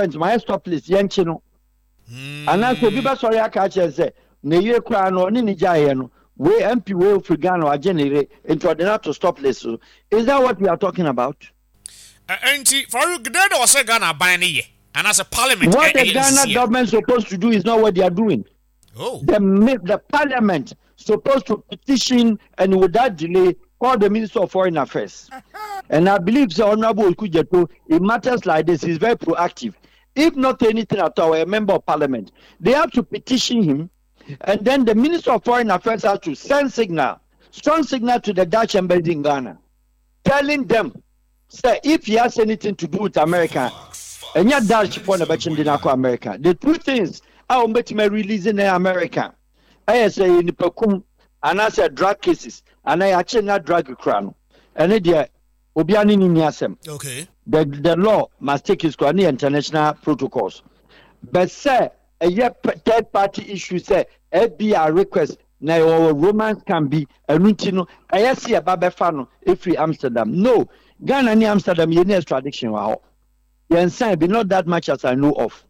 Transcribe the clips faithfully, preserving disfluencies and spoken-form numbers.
my stop list yenchino ana so bi ba sorry aka che say na ye kra no ni ni jaye no we M P we Frigano agenere into the to stop list. Is that what we are talking about? And for you there was a Ghana ban ye and as a parliament what the Ghana government supposed to do is not what they are doing. Oh, the the parliament supposed to petition and without delay call the Minister of Foreign Affairs. And I believe the Honorable Kujeto, in matters like this, is very proactive. If not anything at all, a member of parliament, they have to petition him, and then the Minister of Foreign Affairs has to send signal, strong signal to the Dutch embassy in Ghana, telling them, say, if he has anything to do with America, and you're Dutch for the America. The two things are releasing in America. I say in the Pekum, and I say drug cases, and I actually not drug crown. And it Obiani Niasem. Okay. The the law must take its any international protocols. But say a third party issue say F B I request na romance can be a routine. I see a babefano if we Amsterdam. No, Ghana ni Amsterdam you need extradition. Wow. Yensan be not that much as I know of.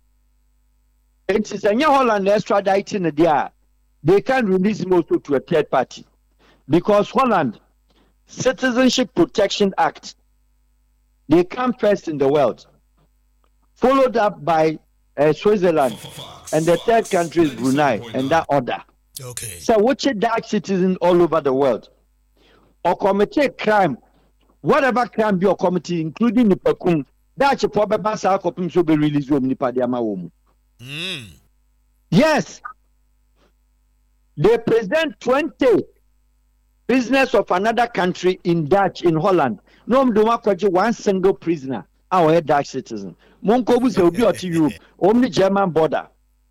It is a new Holland extraditing there. They can release him also to a third party. Because Holland Citizenship Protection Act, they come first in the world, followed up by uh, Switzerland, and the third country is Brunei, and that order. Okay. So, which is Dutch citizen all over the world, or commit crime, whatever crime be or committee, including the Pekum, Dutch probably should be released from Nipadiama. Mm. Yes, they present twenty. Business of another country in Dutch in Holland. No, do not one single prisoner. Our Dutch citizen. Monkobu will be at Europe. Only German border.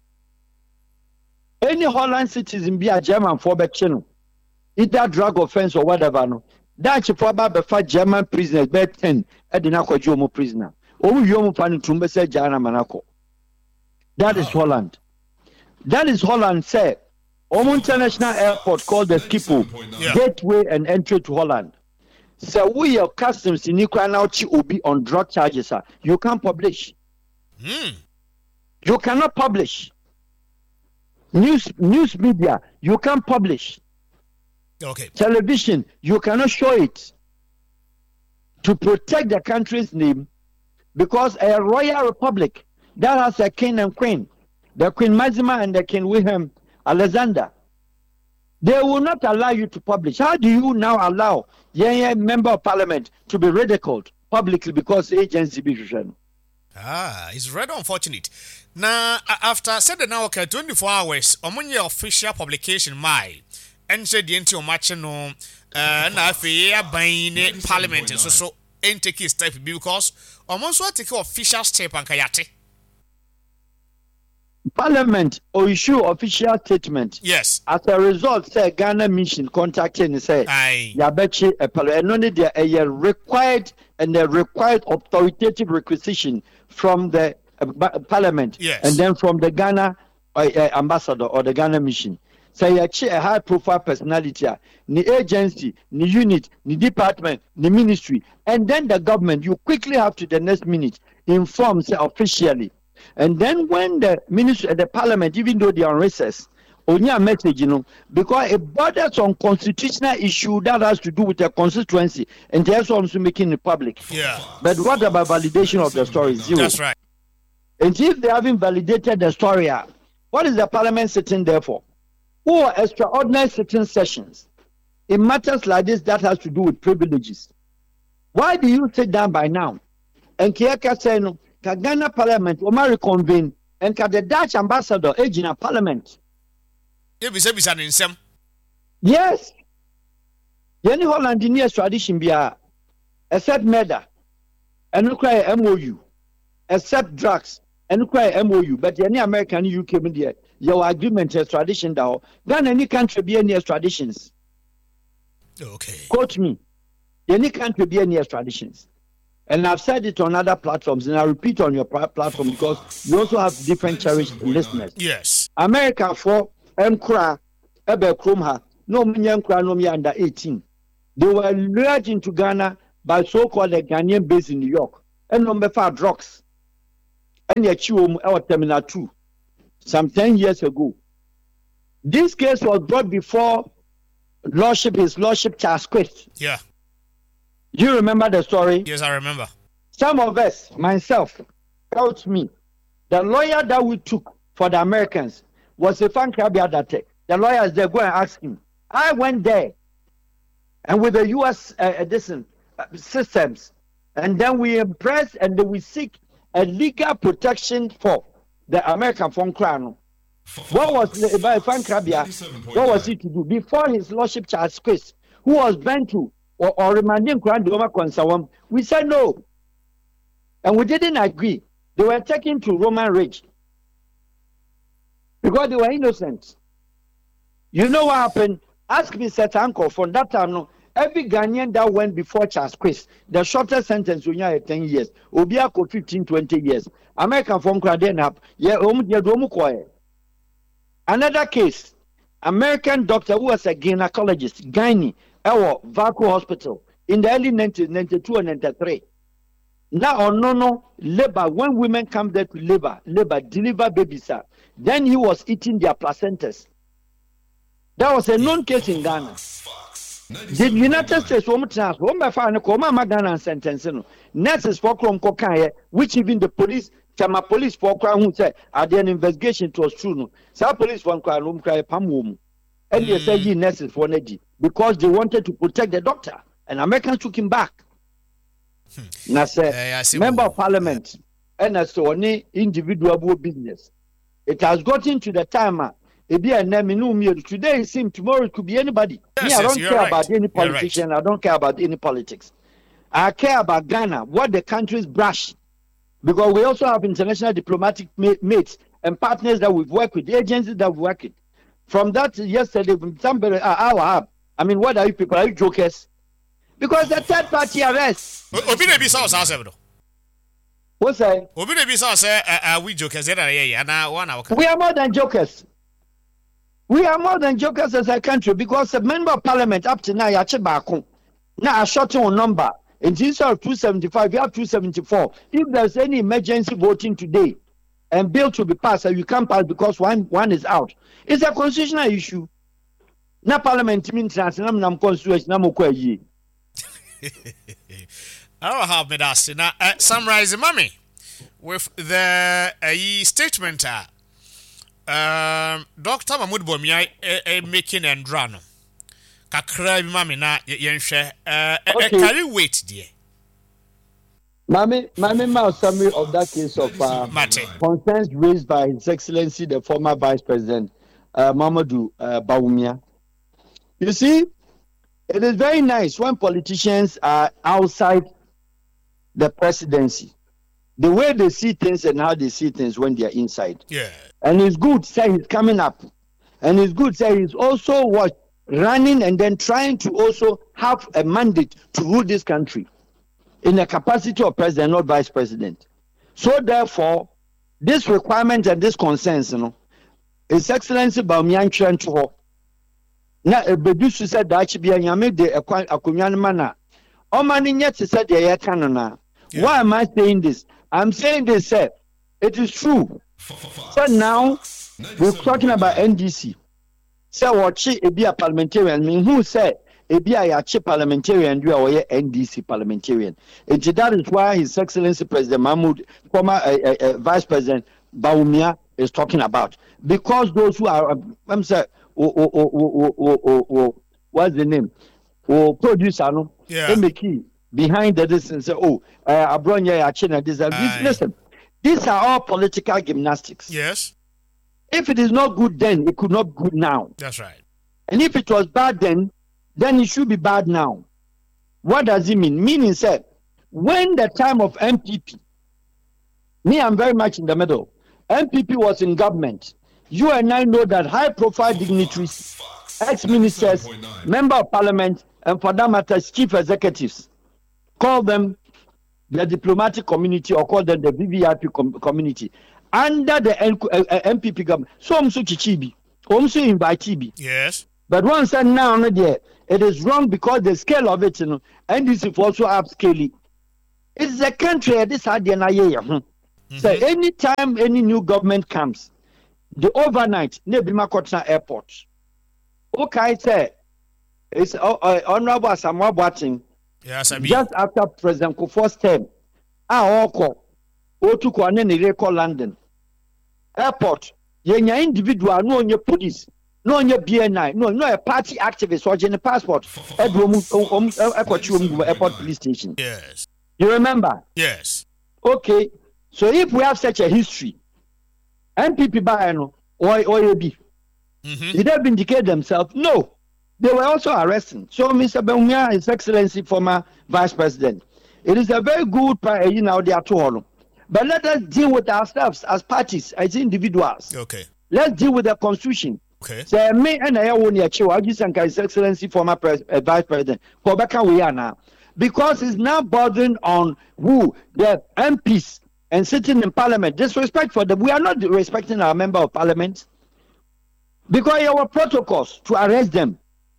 Any Holland citizen be a German for Bechino. Either drug offense or whatever. No. Dutch probably before German prisoners be ten. Edinako Jomo prisoner. Oh, Yomo Panitumbe said Jana Manako. That is Holland. That is Holland said. Omo International Airport called the Schiphol, yeah. Gateway and entry to Holland. So we your customs in Ukraine will be on drug charges, sir. You can't publish. Mm. You cannot publish. News news media, you can't publish. Okay. Television, you cannot show it. To protect the country's name, because a royal republic that has a king and queen, the Queen Maxima and the King Wilhelm Alexander, they will not allow you to publish. How do you now allow a member of parliament to be ridiculed publicly because agency be vision? Ah, it's very unfortunate. Now, after said the now okay, twenty-four hours, among your official publication, my and said the entire match no, uh, na fair buying parliament, so so ain't take his step because almost what take official step and kayate. Parliament or issue official statement. Yes. As a result, say Ghana mission contacted and say, Yabechi a parliament a required and the required authoritative requisition from the uh, parliament, yes. And then from the Ghana uh, uh, ambassador or the Ghana mission. Say so a high profile personality, the agency, the unit, the department, the ministry, and then the government. You quickly have to the next minute inform say officially. And then when the ministry, the parliament, even though they are on recess, only a message, you know, because it borders on constitutional issue that has to do with the constituency, and there's also making it public. Yeah. But what about validation of the story? Zero. That's right. And if they haven't validated the story, what is the parliament sitting there for? Who are extraordinary sitting sessions in matters like this that has to do with privileges? Why do you sit down by now? And Kiaka said, no. Ka Ghana Parliament, Omar reconvene, and ka the Dutch ambassador, agent in Parliament. Yes. Any Holland in tradition be a except murder, and no cry M O U, except drugs, and no cry M O U. But any American U K media, your agreement is tradition now. Ghana any country be any traditions. Okay. Quote me. Any country be any traditions. And I've said it on other platforms, and I repeat on your platform because you also have different cherished listeners. Yes. America for Mkra, Ebe Krumha, no Mkra, no me under eighteen. They were lured into Ghana by so-called the Ghanaian base in New York. And number five drugs. and Yachium our Terminal two some ten years ago. This case was brought before Lordship, His Lordship Charles Quist. Yeah. You remember the story? Yes, I remember. Some of us, myself, told me the lawyer that we took for the Americans was a fan Krabiadate. The lawyers they go and ask him. I went there, and with the U S uh, edition uh, systems, and then we impressed and then we seek a legal protection for the American phone crown. What was the Fan Krabia? What was he to do before His Lordship Charles Quist, who was bent to or, or remanding Crown Doma Consawam? We said no, and we didn't agree. They were taken to Roman Ridge because they were innocent. You know what happened? Ask me, set uncle from that time. No, every Ghanaian that went before Charles Quist, the shortest sentence we had ten years, Obiako fifteen, twenty years. American phone crowd then up. Yeah, um, yeah, do another case, American doctor who was a gynecologist, gynae, our Vaco Hospital in the early nineties, ninety-two and ninety-three. Now, or no, no, labor, when women come there to labor, labor, deliver babies, then he was eating their placentas. That was a known case in Ghana. The United States, one chance, one by far, no, Ghana and sentence, nurses for Krom Kokaye, which even the police, Chama police for Crown who said, at the investigation it was true. No, some police for Crown room cry Pam and they said he nurses for Neji because they wanted to protect the doctor, and Americans took him back. Now, say, member of parliament, and as to any individual business, it has gotten to the time. Uh, today it seems tomorrow it could be anybody. Yes, Me, I don't yes, care right. about any politician. Right. I don't care about any politics. I care about Ghana, what the country's brush. Because we also have international diplomatic mates and partners that we've worked with, the agencies that we've worked with. From that yesterday, somebody, uh, our I mean, what are you people? Are you jokers? Because the third party arrest. Obi na bisa osa asem. What's that? Obi na bisa say are we jokers? Na one hour. We are more than jokers. We are more than jokers as a country because a member of parliament up to now, Yachibako, now a short on number. In instead of two seventy-five, you have two seventy-four. If there's any emergency voting today and bill to be passed, you can't pass because one one is out. It's a constitutional issue. Na parliament means national nam constitution na mokwa yi. I don't have me that. Now, uh, summarize, mommy, with the uh, statement. Uh, um, Doctor Mahmoud Bawumia uh, uh, making and run. Kakra mami na yenhwe eh uh, carry weight there. Mami, mami, my summary of that case of uh, concerns raised by His Excellency the former Vice President uh, Mamadou uh, Bawumia. You see, it is very nice when politicians are outside the presidency, the way they see things and how they see things when they are inside. Yeah, and it's good say he's coming up, and it's good say he's also what. running and then trying to also have a mandate to rule this country in the capacity of president, not vice president. So therefore, this requirement and this concerns, you know, His Excellency Bawumia Nchento. Now, a bedusu said that she be a yame de a kunyan mana. O mani yet said the yakanana. Why am I saying this? I'm saying this, sir. It is true. So now we're talking about N D C. Say what she be a parliamentarian. Mean who said a be a chief parliamentarian do a N D C parliamentarian. And that is why His Excellency President Mahmoud, former uh, uh, uh, Vice President Bawumia, is talking about. Because those who are, I'm saying, oh, oh, oh, oh, oh, oh, oh, what's the name? Oh, producer, no? Yeah. Key behind the distance. Say, oh, uh, Abronya, Achina, this, this. Listen, these are all political gymnastics. Yes. If it is not good then, it could not be good now. That's right. And if it was bad then, then it should be bad now. What does it mean? Meaning said, when the time of M P P, me, I'm very much in the middle. M P P was in government. You and I know that high-profile dignitaries, ex-ministers, member of parliament, and for that matter, chief executives, call them the diplomatic community or call them the V V I P com- community. Under the M P P government, so I'm so chichibi, I'm so invite. Yes. But once and now, there, it is wrong because the scale of it, you know, and this is also upscaling. It's a country, this idea, Mm-hmm. So anytime any new government comes, the overnight, Nebima Kotna Airport. Okay, say it's uh, uh, Honorable Asamoah Boateng. Yes, I mean. Just after President Kufuor's term, I oko otuko ane ne call London airport. Yenya individual no onye police, no onye B N I, no no a party activist or any passport. Edwom um um airport police station. Yes. You remember? Yes. Okay. So if we have such a history, M P P by no or or B, mm-hmm. Did they vindicate themselves? No. They were also arresting. So Mister Bawumia, His Excellency, former Vice President, it is a very good, you know, they are too. But let us deal with ourselves as parties, as individuals. Okay. Let's deal with the Constitution. Okay. So me and I want to achieve. I just His Excellency, former pres- uh, Vice President, Kobeka we are now, because it's now bothering on who the M Ps and sitting in Parliament. Disrespect for them. We are not respecting our member of Parliament because our protocols to arrest them.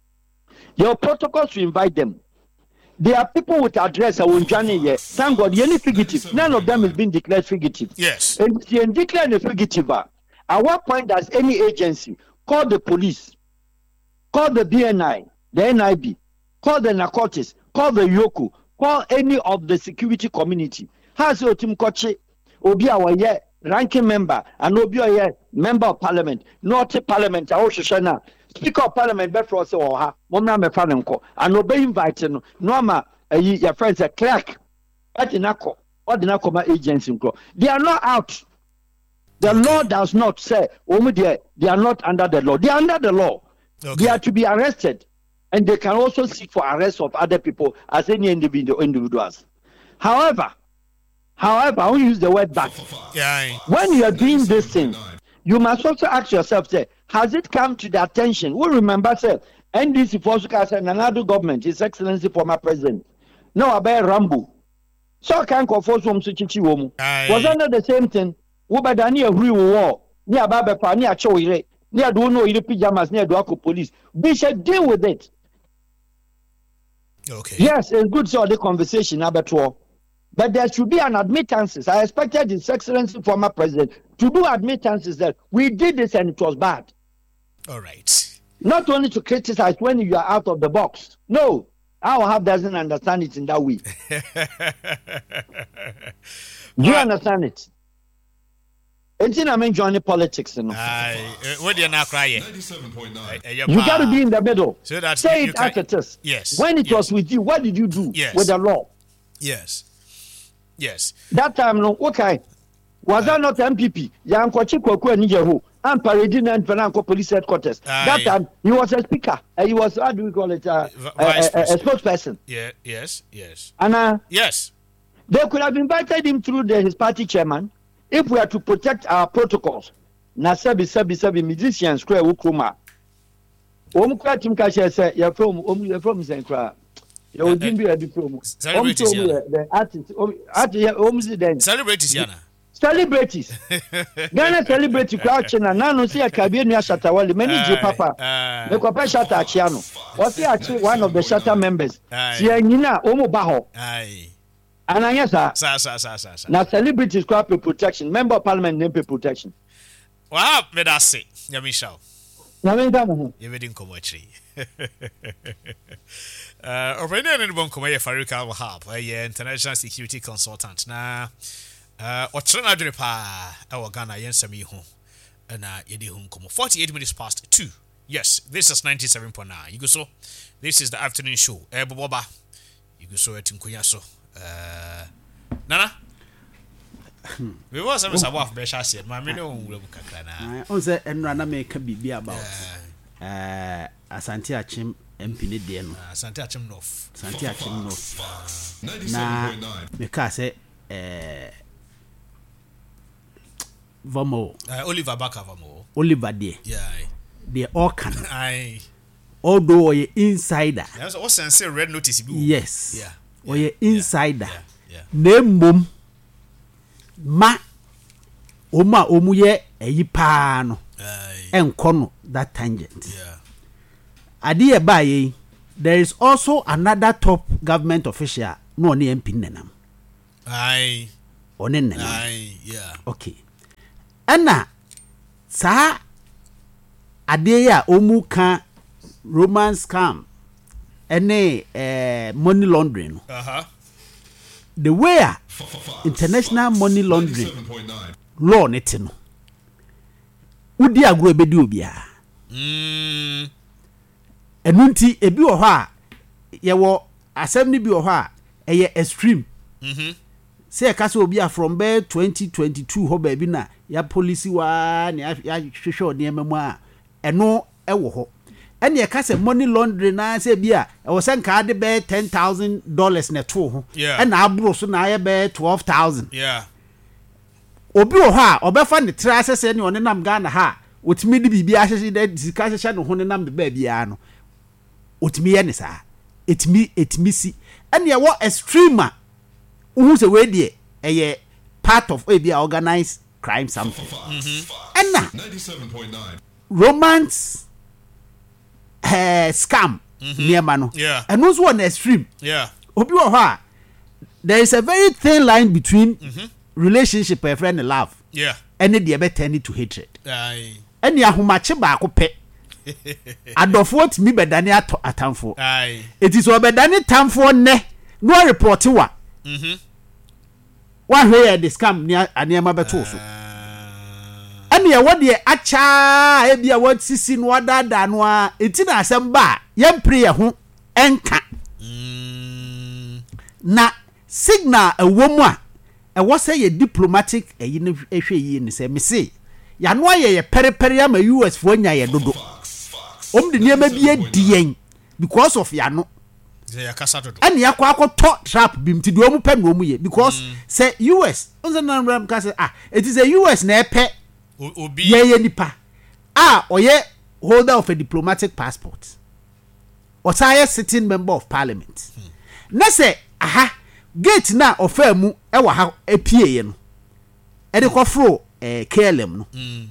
Your protocols to invite them. There are people with address. I won't join here. Thank God, any fugitive. None of them is being declared fugitive. Yes. And they declare a fugitive. At what point does any agency call the police, call the B N I, the N I B, call the narcotics, call the Yoku, call any of the security community? Has your team koche obi awaye ranking member and obi awaye member of parliament, not parliament. I also shana. Speaker of Parliament, Befro say, "Oh ha, Mona me fan nko." And obey invited no. Norma, your friends a clerk. At inako, or the Nakoma agency nko. They are not out. The law does not say, "Oh dear, they are not under the law. They are under the law. Okay. They are to be arrested, and they can also seek for arrest of other people as any individual individuals. However, however, I want to use the word back. Yeah. When you are doing this thing, you must also ask yourself, say, has it come to the attention? We remember, say, N D C for and another government, His Excellency former President. No, about Rambo. So can confuse from Suchichi Womu. Was under the same thing. Ubadani a real war. Near Baba, near Choire, near Duno, near Pyjamas, near Duako police. We should deal with it. Okay. Yes, it's good so the conversation about war. But there should be an admittances. I expected His Excellency former President to do admittances that we did this and it was bad. All right. Not only to criticize when you are out of the box. No, our half doesn't understand it in that way. Do you understand it? It's in I mean joining politics, you know. What do you now cry? You got to be in the middle. So that say it as it is. Yes. When it yes. was with you, what did you do yes. with the law? Yes. Yes. That time, no, okay. Was uh, that not M P P? Yankochi Koko and Nijehu. And Paradine and Penanco Police Headquarters. Uh, that time, he was a speaker. Uh, he was, how do we call it? Uh, a, a, a, a spokesperson. Yeah, yes, yes. And uh, yes. They could have invited him through the, his party chairman if we are to protect our protocols. Na sabi sabi sabi musicians square Ukruma. Omukra Tim Kasha said, you're from, you're from Sankra. You will be a diploma. Celebrities, the artist, artist, celebrities, Yana. Celebrities. Ghana celebrity crouching and now see a Kabinu Shatawali, many J Papa. The Copa Shata Chiano. Was he actually one of the Shatter members? Sianina, Omo Baho. And I yes, sir. Now celebrities crop protection, member of parliament name protection. Wow, me that's say, Yamisha. Namen you didn't come watch. Uh, already in one come Farouk Al-Wahab, a international security consultant. Na, uh, or Trana Dripa, our Ghana, Yensami home, and uh, Yedi home come forty-eight minutes past two. Yes, this is ninety-seven point nine. You go so. This is the afternoon show. Eh, Boba. You go so at Nkuyaso. Uh, Nana. We was a Sabaf Besha said, my minnow will I also and Rana make a baby about uh, Asante Achim M P Nidian. Asante Achim North. Asante Achim North. Na, because eh, Vamo. Oliver Baka Vamo. Oliver De. Yeah. They all can. Aye. Although you're insider. That's what sense red notice. Yes. Yeah. Or you're insider. Yeah. Name mum. Ma Oma Omuye eyi pa no enko no that tangent. Yeah. Ade e ba ye, there is also another top government official no ne M P nenam. Aye. one ne Aye, yeah. okay ana sa ade ya omu ka romance scam ene eh money laundering Uh-huh. the way a international money laundering law net no udi agro ebedi obia Mm. enu nti ebi wo ho a ye wo asem ni bi wo ho a eye extreme Mhm. say ka so obi a from be twenty twenty-two ho ba bi na ya policy wa na ya hwehwe ode emamu a eno ewo ho ene ye ka se money laundering na say bi a e wo se nka de be ten thousand dollars na to ho Yeah. ena abro so na ye be twelve thousand Yeah. obi wo ha obefa ne tra asese ne one nam Ghana ha otimi de bibi ahyehe de sika ahyehe ne ho ne nam be bia no otimi ye ne saa etimi etimi si ene wo extreme a who se we de eye part of a be organized crime something ena ninety-seven point nine romance eh scam niema no Yeah. and also on extreme Yeah. obi wo ha there is a very thin line between relationship and friend and love Yeah. and the be turn to hatred Aye. any ahomache ba ko pe adofo timi bedane ato atamfo Aye. it is obedane tamfo ne no report wa Mhm. wa hwe the scam ni aniema beto so Uh, ene ye wode acha e bia wat sisi no adada no a eti na asem ba ye mpre ye ho enka mm. na signal ewomu a ewo se ye diplomatic eyi ne ehwe yi ne se me se ya no aye ye perepere ama U S fo nya ye dodo om de niema bi adien because of ya no Say yakasa dodo. ene yakwa akoto trap bim ti de omu pe no omu ye because say U S onse na ram ka say ah it is a U S na epe O- Obi. ye ye nipa ah oye holder of a diplomatic passport or say sitting member of parliament na say aha gate na ofa mu e wa ha epie ye no e de kofro eh K L M no Mm.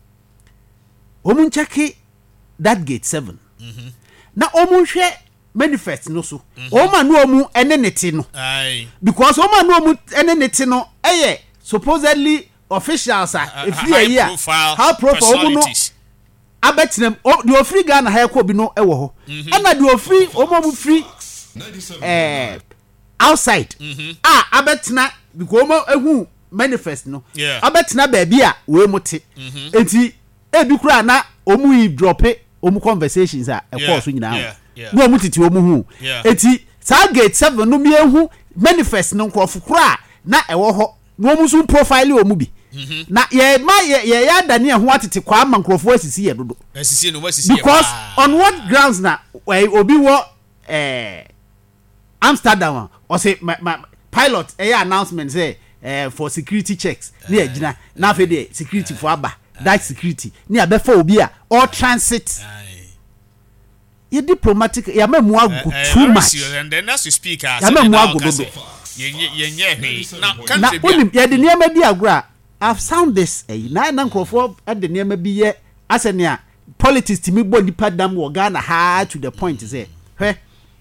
omun cheki that gate seven na omun hwe manifest no so o ma no omu ene neti no Aye. because o ma no omu ene neti no eye supposedly officials are Uh, if high you here profile how profile omu no personalities. abetinam o the ofri Ghana ha ko bi no ewo ho na the ofri omu mu free ninety-seven eh outside ah abetina because omu ehu manifest no Yeah. abetina ba bia we muti enti e bi kura na omu yi drop it omu conversations a e Yeah, course nyina yeah, yeah. no omu titi omu hu Yeah. enti target seven no mi ehu manifest no nkrofo kura na ewo ho no omu so profile omu bi na ye ma ye ye ya dane ho atete kwa ma nkrofo asisi ye dodo Asisi no wasisi. because on what grounds na eh, obi wo eh Amsterdam or say my, my pilot eh announcement say eh for security checks na agina na fe dey security for aba that security ni abefa obi a all transit Aye. ye diplomatic ya memu Uh, agu uh, too very much serious. And then as you speak, uh, Ya me mu agu dodo. Yenye yenye hwe. Now na country bi. onim ye de niam bi agura I've sound this eh na na nkrofo e de niam bi ye asene a politics timi bo nipa dam wo Ghana ha to the point say hwe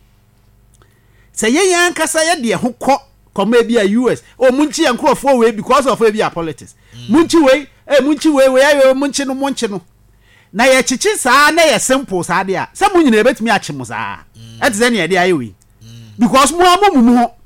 say ye yan kasa ye de ho kɔ kɔma bi a U S o munchi yan nkrofo we because of we bi a politics munchi we eh munchi we we ayo munchi no munchi no na ye chichi saa na ye simple saa de a se mun nyina betimi a chim saa e te ze ne ye de ayo we because mu amu mu ho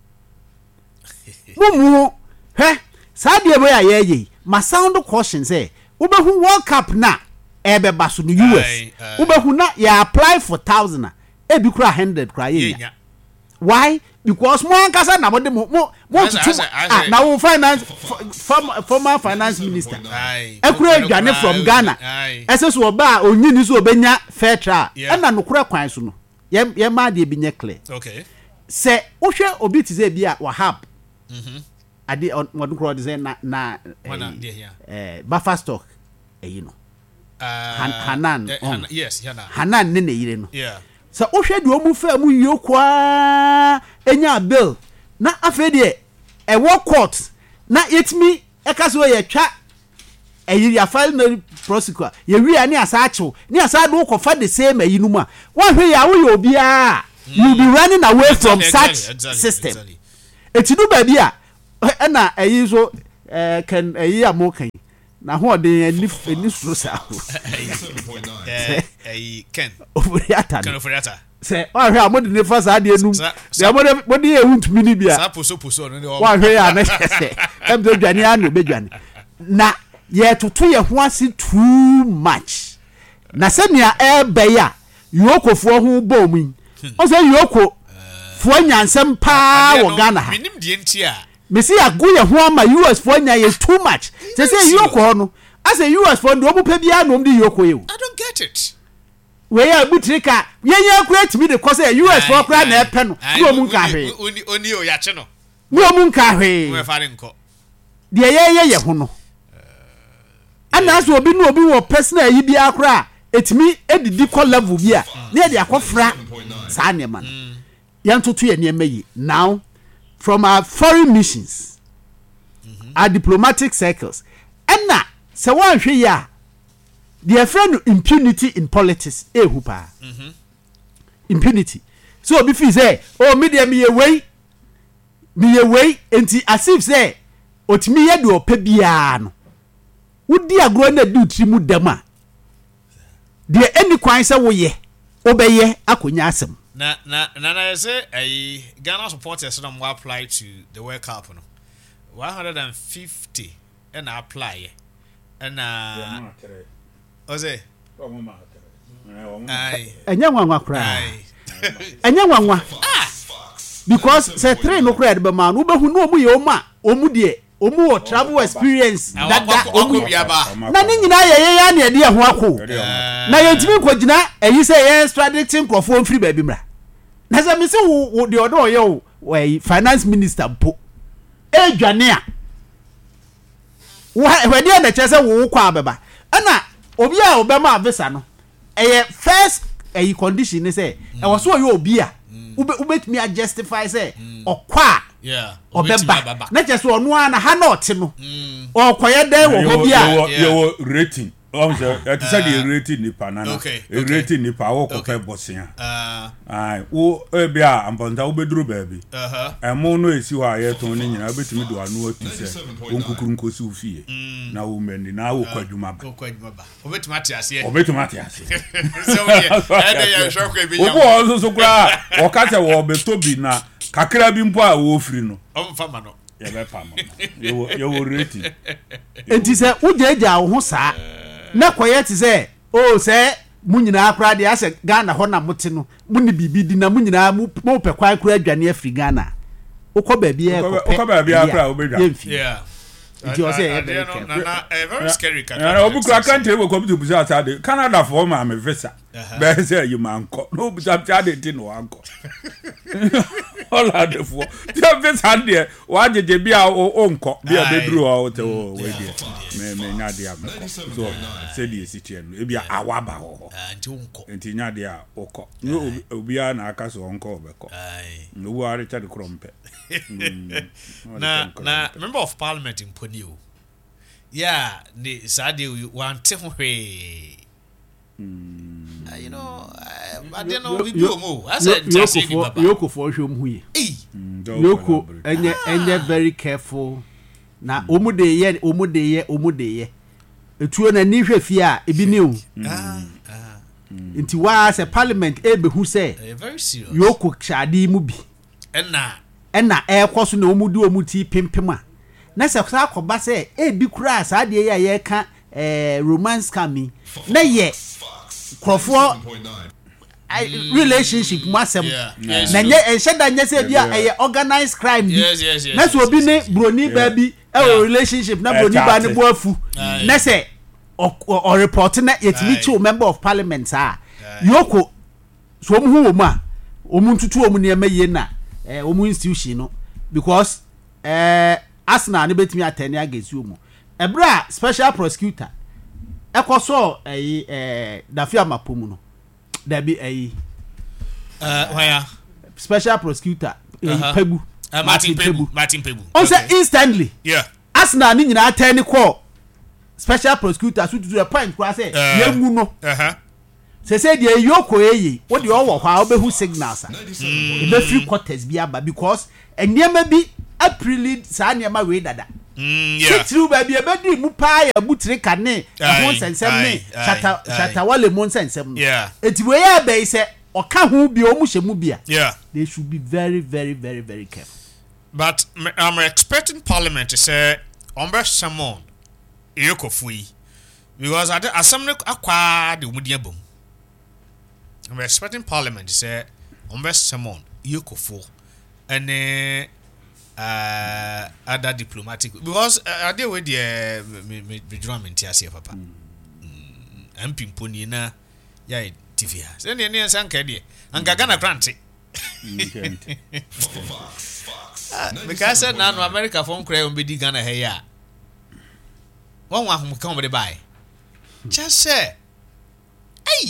mumu hwe saa de boy ayeye ma sound caution say ubehu World Cup na ebe baso no U S Aye, aye. ubehu na ya apply for one thousand a e bi kura one hundred kura ye Yenya. why because mo ankasa na mo de mo mo mo Asa- tutu asa- asa- ah na wo finance f- former former finance minister Aye. e kura adwane from Ghana Aye. ese so oba onyini so obenya fair trial Yeah. e na no kura kwan so no ye ye ma de bi nye clear Okay. se wohwe obi ti say bi a wahab ade on kro de say na na Wana eh, there here. eh buffer stock eh you know Uh, Hanan, eh, um. Han- yes, Hanan. Hanan ne ne yire no Yeah. se wohwe de omu fa mu yie kwa enya bill na afa de e wo court na yetimi e ka so ye twa eyi ya file no prosecutor ye wi ani asa achew ni asa do ko fa the same eyi no mu a wo hwe ya wo ye obi a you be running away from Exactly, such exactly, system exactly. etidu ba bi a ɛna ɛyi so ɛɛ kan ɛyi amo kan na ho ɔde ani ani soro saa o ninety-seven point nine. Eh, eh, Ken. ofuriata Ken no Ofuriata. sɛ ɔhwɛ a mode ne fa saa deɛ num Sa- deɛ mode mode yɛ wuntumi ni bia Saa poso poso no ne o. wɔhwɛ yɛ a na kyɛ sɛ ɛm sɛ dwane a na obɛdwane na yɛtoto yɛ ho ase too much na sɛnea ɛɛbɛ yi a yokofoɔ ho bɔ mu yi ɔsɛ yoko foɔ nyansɛm paa Adeɛ wɔ no, Ghana ha Minim die nti a. mesi ago yɛ ho ama us foɔ nya yɛ too much sɛ sɛ yoko hɔ no asɛ us foɔ no ɔmo pɛ biara na ɔmo de yoko yɛ o I don't get it. wei a butiri ka yɛnyɛ kura tumi de kɔ sɛ us foɔ kura na ɛpɛ no ne ɔmo nka hwee Oni oni o yache no. ne ɔmo nka hwee Mo fa re nko. deɛ yɛyɛ yɛ ho no ana so obi no obi wɔ personal yi biara kura etimi edidi kɔ level bi a ne yɛ de akɔfra saa nneɛma no yɛntoto yɛ nneɛma yi now from our foreign missions mm-hmm. our diplomatic circles ɛna sɛ wɔnhwɛ yi a deɛ fɛ no impunity in politics ehu paa mm-hmm. impunity so obi fi sɛ o mi deɛ mi yɛ wei mi yɛ wei enti asif sɛ otimi yɛ de ɔpɛ biara no wodi agorɔ na di utiri mu dɛm a deɛ ɛni kwan sɛ woyɛ wobɛyɛ akɔnya asɛm Na na na na say eh Ghana supporters no mo apply to the World Cup no. one hundred fifty and apply. And uh Ose. Aye. ɛnyɛ nwanwa koraa Aye. ɛnyɛ nwanwa because sɛ train no koraa de bɛma no wobɛhu na ɔmu yɛ ɔmu a ɔmu deɛ ɔmu wɔ travel experience dada ɔmu na ne nyinaa yɛ yɛyɛ ne ɛde ɛho ako na yɛntumi nkɔgyina ɛyi sɛ yɛ extraditing nkurɔfoɔ mfiri baabi mmra na sɛ mese wo deɛ ɔde ɔyɛ wo finance minister mpo ɛdwane a wɛdeɛ na kyerɛ sɛ wo kɔ abɛba ɛna obi a ɔbɛma visa no ɛyɛ first ɛyi condition ne sɛ ɛwɔ so ɔyɛ obi a wobɛtumi a justify sɛ ɔkɔ a Yeah. ɔbɛba na kyerɛ sɛ ɔno a na ha na ɔte no ɔkɔyɛ dɛn wɔ hɔ bi a yɛwɔ rating ɔmsɛ ɛte sɛ deɛ rating nipa nana Okay, okay. rating nipa wɔkɔpɛ bɔsea ai wo ebi a ampɔnta wobɛduru baabi Uh-huh. ɛmo no ɛsi hɔ a yɛtɔn no nyinaa wobɛtumi de wano atu sɛ wɔnkukuru nkɔsi wo fie na womani na wokɔ adwuma ba Go kwa ba. Obetuma ate ase. ɔbɛtumi ate ase So yeah. Ede ya hwɛ kwa bi wobu ya. ɔ nso so koraa a wɔka sɛ wɔbɛtɔ bi na kakra bi mpo a wɔfiri no Omfa ma no. yɛbɛpa mo yɛwɔ yɛwɔ rating enti sɛ wogyagya wo ho saa na kɔyɛ te sɛ o sɛ mo nyinaa koraa deɛ asɛ Ghana hɔ na mote no mo ne biribi di na mo nyinaa mo pɛ kwan koraa adwane afiri Ghana wokɔ baabi a Wokɔ- wokɔ baabi a koraa wobɛdwa. yɛmfi Yeah. Nti ɔsɛ ɛyɛ Ade very no, careful. na na eh, very scary ɛna obi kura kante wɔ kɔmpiuta busa asade Canada fɔ ma me visa bɛɛ sɛ yi ma nkɔ na obi sa ade ti na wankɔ Holland fɔ tí visa deɛ wagyegye bi a o nkɔ bi a bɛduru hɔ o tɛ o wei deɛ mɛ mɛ nya deɛ a mɛkɔ so sɛdeɛ esi tiɛ no ebi a awa ba hɔ hɔ Anti unko. nti nya deɛ a okɔ ne obi obiara na aka so ɔnkɔ ɔbɛkɔ Aye. obi a Richard Krompɛ Na na member of parliament in Pony o. Yeah, the sade one te ho hwe. Uh, you know, I don't know we do mo. I said just say baba. yoko for hwɛ mu hu Eh. yoko ɛnyɛ ɛnyɛ very careful na ɔmu de yɛ ɔmu de yɛ ɔmu de yɛ etuo na ni hwɛ fie a ebi ne o Ah, nti waa sɛ parliament ebehu sɛ eh, very serious. yoko hyade mu bi And na ɛna ɛkɔ so na ɔmu di ɔmu ti pimpim a na sɛ saa akɔba sɛ ebi kura saa deɛ yɛ a yɛka ɛɛ romance scam na yɛ kurɔfoɔ relationship mu asɛm Yeah, yes, na nyɛ ɛhyɛ da nyɛ sɛ bi a ɛyɛ organized crime bi Yes, yes, yes, na sɛ obi yes, ne yes, broni baa bi Yeah. ɛwɔ relationship na broni baa ne bo afu Aye. na sɛ ɔrepɔt na yɛtumi Aye. kyew member of parliament saa Aye. yoko so ɔmu hu wɔ mu a ɔmu ntutu ɔmu nneɛma yie na ɛɛ ɔmu institution no because ɛɛ Arsenal ne betumi atɛne against ɔmu ɛbrɛ a special prosecutor ɛkɔ so ɛyi ɛɛ Dafi Amapomu no dabi ɛyi uh where special prosecutor ɛyi Uh-huh. Pegu uh, Martin Pebu, Martin Pebu. on say instantly Yeah. Arsenal ni nyinaa tɛn kɔ special prosecutor so to the point kura sɛ Uh. yɛngu no Uh-huh. sɛ sɛ deɛ yoko eyi wode ɔwɔ hɔ a wobɛhu signals a ninety-seven point nine. ebɛfiri quarters bi aba because nneɛma bi April saa nneɛma wei dada. Mm, yeah. Titiriw baabi ebedi mu paa ya butire kane ɛho nsɛnsɛm ne chata chata wale mo nsɛnsɛm no. Yeah. Eti wei ya bɛyi sɛ ɔka ho bi ɔmo hyɛ mu bia. Yeah. They should be very very very very careful. But I'm expecting Parliament to say ombre Samon Yokofui because I assembly akwa the umudia bom. I'm expecting Parliament to say ombre Samon Yokofu and uh, uh other diplomatic because I deal with the me me drum in Tiasia papa. I'm pimponi na ya tivia. So ne ne sanka de. Anka Ghana grant. Because now no America phone cry on be Ghana here ya. One one who come with buy. Just say hey.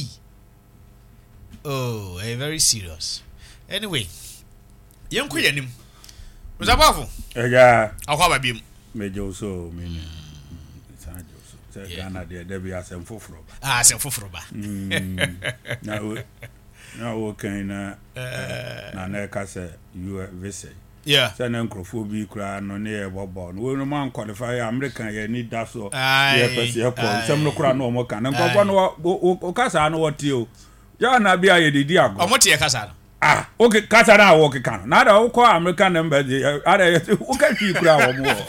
Oh, eh, very serious. Anyway, young kuyanim. Was above. Yeah. I'll have a beam. Major so mean. It's Ghana there there be as for from. Ah, some for from. Now now okay na na na ka say you visit. Yeah. Say na nkrofo bi kura no na e bobo no we no man qualify American ye need that so. Yeah, person e call. Some no kura no mo kan. Nkrofo no o kasa no what you. Ya na bia ye didi ago. O mo tie kasa no. Ah, okay, kasa na wo ke kan. Na da wo ko American number dey. Ada wo ka twi kura wo mo.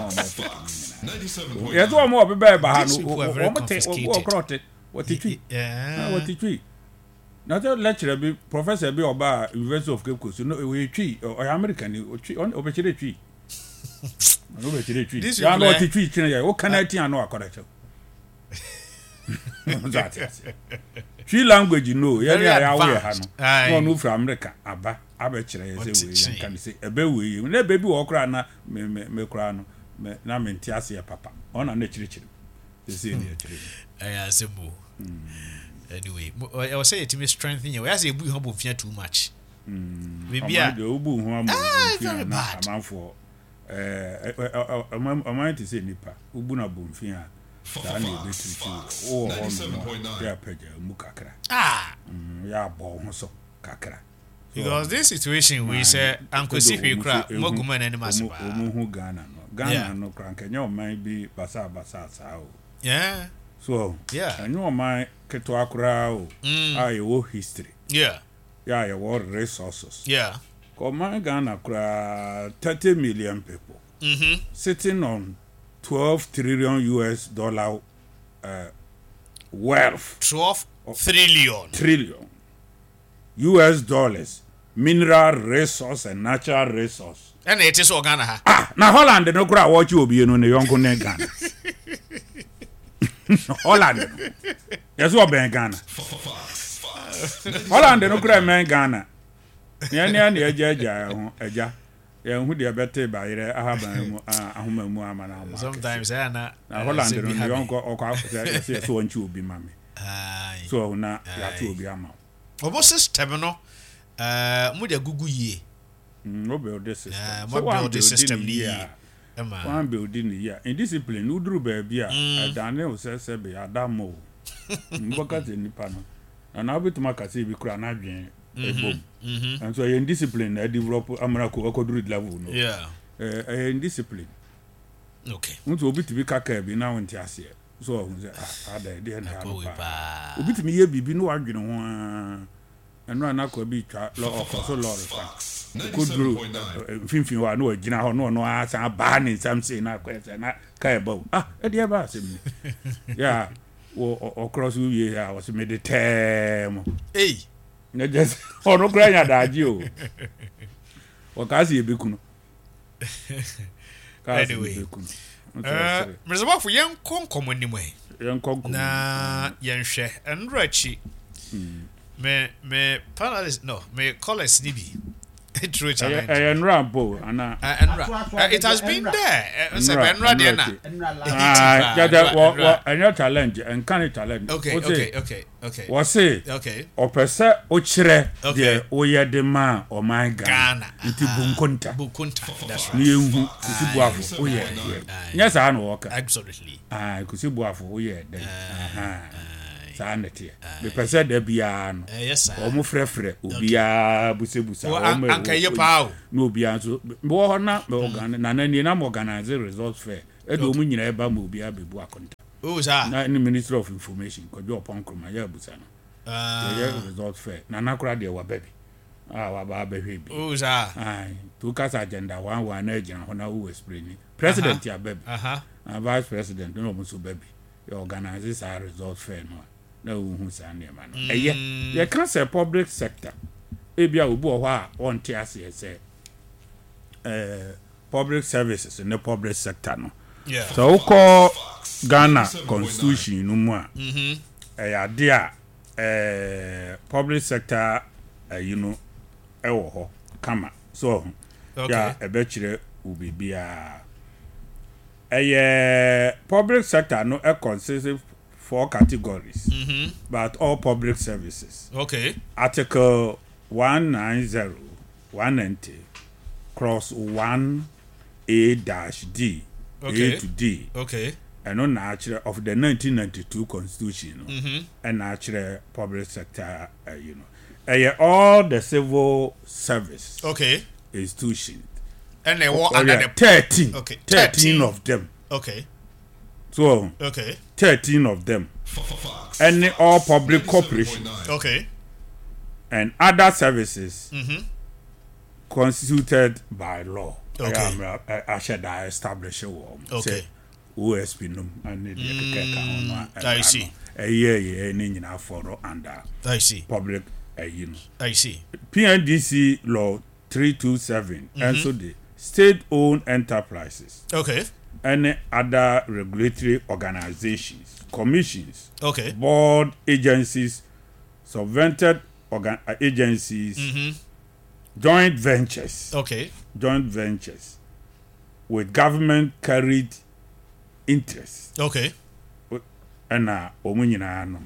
Yeah, do mo be be ba ha no. O mo te o krote. What twi. Yeah. What twi. Na the lecturer be professor be oba University of Cape Coast. No we twi o American o twi o be chire twi. No be chire twi. Ya no twi chire ya. O kan ati anu akoda che. Twi language no. Ya ya we ha no. No no from America aba aba chire ya say we kan say ebe we. Na be bi wo kra na me me kra no. Me na me ntiase ya papa. Ona na chire chire. They say they chire. Eh asembo. Anyway, I was saying to me strengthen you. I say we humble fear too much. Maybe I do bu hu am. Ah, very bad. Am for eh I might say nipa. Ubu na bu mfia. Da na be tricky. Oh, on ya pege mu kakra. Ah. Ya bo ho so kakra. Because this situation we say ankosi hwe kra moguma na animal ba. Omu hu Ghana no. Ghana no kra nkenya o man bi basa basa sa o. Yeah. So, yeah. I know my keto akura o. I wo history. Yeah. Yeah, you war resources. Yeah. Ko my Ghana kura thirty million people. Mhm. Sitting on twelve trillion U S dollar uh wealth. twelve trillion trillion U S dollars. Mineral resource and natural resource. And it is Ghana ha. Ah, na Holland no kura watch you obi no ne yonko ne Ghana. Holland. Yes, what ben Ghana. Holland no kura men Ghana. Nya nya na eja eja ho eja. Ye hu de bete ba yire ahaban mu ahoma mu amana ma. Sometimes eh na Holland no yonko okwa say so wanchi obi ma me. Ai. So na ya tu obi ama. Obo system no eh mu de gugu yie. No build this system. So build this system ni. One building here in discipline udru baby a dane o se se be adamo mboka te nipa no na obetuma ka se bi kura na dwen ebom and so in discipline na develop amara ko akoduru level no yeah eh in discipline okay unto obitumi kaka bi na wonte ase so o say ah ada de na pa obitumi ye bibi no wadwene ho eno anakọ bi twa lo okoso lorry fa kudru finfin wa no agina ho no no asa ba ni samse na kwese na kai ba ah e de ba asem ya wo okross wie ya was me de tem eh na just ono granya daji o o kasi e bekunu anyway eh mrezo fu yen konkomo ni mo yen konkomo na yen hwe enrachi me me panelist no me callers ni bi true challenge eh enra bo ana enra it has been there say enra there na ah jada wo enra challenge en kan challenge okay okay okay okay wo say okay o pese o kire de o ye de ma o man Ghana nti bunkonta bunkonta that's right ni ehu kusi buafo o ye nya sa na wo ka absolutely ah kusi buafo o ye de aha saa nete me pese da bia no yes sir omo frefre obia busebusa omo anka ye pa o no obia so bo ho na me organ na na ni na mo organize results fair e do mu nyina e ba mo obia bebu akonta o sa na ni Ministry of Information ko jo pon kroma ya busa no ah ye results fair na na kura de wa baby ah wa ba ba hwe bi o sa ai to kasa agenda one one na agina ho na wo explain president ya baby aha vice president no mo so baby you organize our results fair no na wo hu sa ne ma no eye ye can say public sector e bia obu o ho a on te ase say eh public services in the public sector no yeah so ko Ghana constitution no mu a mhm eh ya de a eh public sector eh, you know e wo ho kama so okay ya e be kire ubibia eh public sector no e consists of four categories mhm but all public services okay article one ninety one ninety cross one A dash D okay. A to D okay and on natural of the nineteen ninety-two constitution mhm and natural public sector uh, you know uh, all the civil service okay institutions and they walk oh, under yeah, the thirteen okay thirteen of them okay so okay thirteen of them and all public corporations okay and other services mhm constituted by law okay I should establish a war okay O S P num and the mm, I see a year year ni nyina for under I see public uh, you know I see P N D C law three twenty-seven mm-hmm. and so the state owned enterprises okay any other regulatory organizations commissions okay board agencies subvented organ uh, agencies mhm joint ventures okay joint ventures with government carried interest okay and uh omunyina no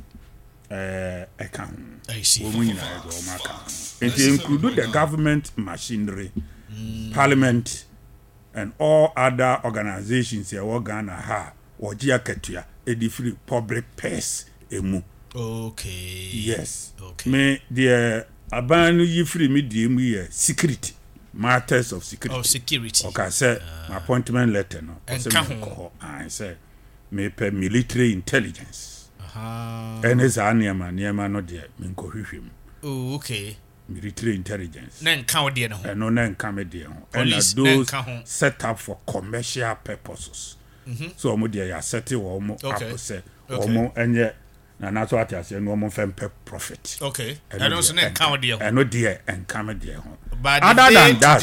eh eka I see omunyina go maka it include the government machinery mm. parliament and all other organizations here we Ghana ha oji akatua e di free public purse emu okay yes okay me the abanu yi free me di emu here security matters of security of security okay say uh, appointment letter no and I say me per military intelligence aha and is aniama niama no de me ko hwehwem oh okay military intelligence na nka wo de no ho and no na nka me de ho and those set up for commercial purposes mm-hmm. so omo de ya set wo omo up say omo enye na na so atiase no omo fem profit okay and also na nka wo de ho and no de nka me de ho but other than that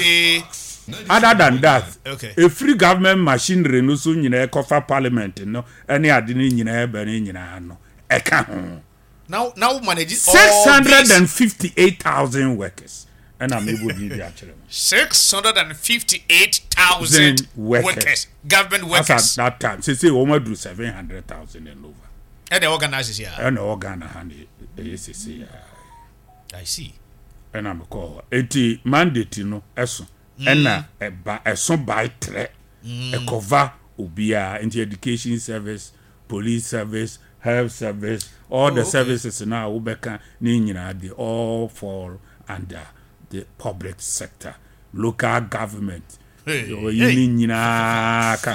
other than that okay a free government machinery no so nyina ekofa parliament no any ade ni nyina ebe ni nyina no eka ho now now manage six hundred fifty-eight thousand workers and I'm able to be actually six hundred fifty-eight thousand workers. workers government workers at that time say say we must do seven hundred thousand and over and the organizers here and the organ hand yes see I see and I'm call eighty mandate no eso and na eba eso by tre e cover obia into education service police service health service all oh, the okay. services now ubeka ni nyina they all fall under the public sector local government hey, so hey. nyina kan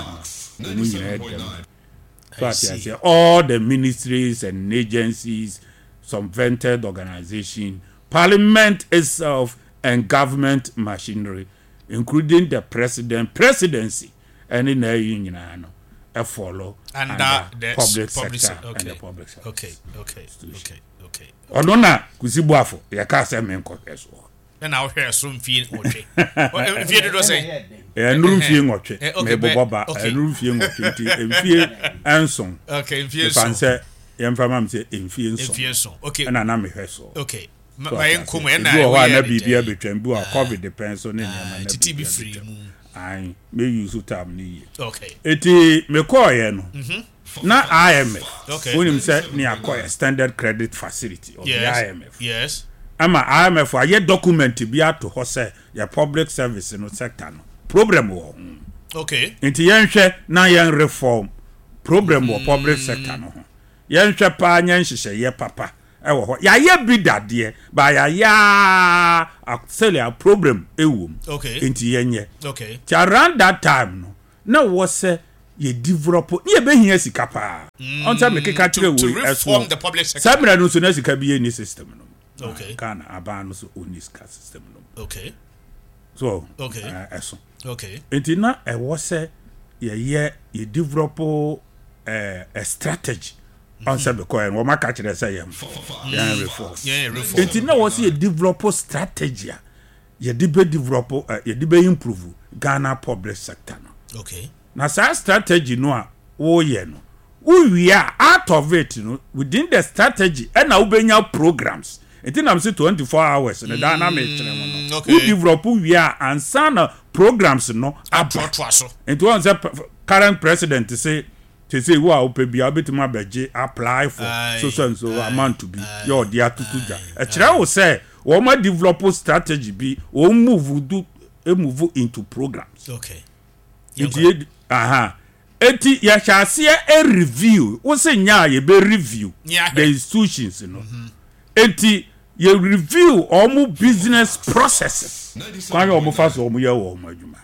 so I say all the ministries and agencies subvented organization parliament itself and government machinery including the president presidency and in the nyina no a follow and under the public, public sector okay. and the public sector okay okay okay okay odona kusibuafo ya ka se men ko eso na na hwe so mfie nwotwe mfie dodo say e nuru mfie nwotwe me boboba e nuru mfie nwotwe nti mfie anson okay mfie so fanse ye mfa mam se mfie nson mfie so okay na na me hwe so okay ma yen komo na na wa na bibia betwam bu a covid depends on na na titi be free ai me use time ni okay eti me call ye no mhm na I M F okay when him say ni acquire standard credit facility of yes. the I M F yes ama I M F aye document bi ato ho say ya public service no sector no problem wo okay enti yen hwe na yen reform problem wo public sector no ho yen hwe pa nya nhihye ye papa ewo ho ya ye bi dade ba ya ya a problem ewom okay enti yenye okay ti around that time no na wo se ye develop ye be hia sika pa on time make ka tire to we reform the public sector sabra no so na sika bi any system no okay kana aba no so oni sika system no okay so okay eso okay enti na e wo se ye ye ye develop eh a strategy on sabe ko en wo maka kire say yem yeah reform yeah reform enti na wo se ye develop strategy ye de be develop ye de be improve Ghana public sector no okay na sa strategy no a wo ye no we are out of it no within the strategy and na ubenya programs enti na say twenty-four hours na da na me kire mo no we develop we are and sana programs no atrotwa so enti one say current president say to say wo a opebia betima beje apply for so so and so amount to be your dia tutuja e kire wo say wo ma develop strategy bi wo move do e move into programs okay enti aha eti ya chase a review wo say nya ye be review the institutions no eti ye review all mu business processes kwa yo mo fa so mo ye wo mo adwuma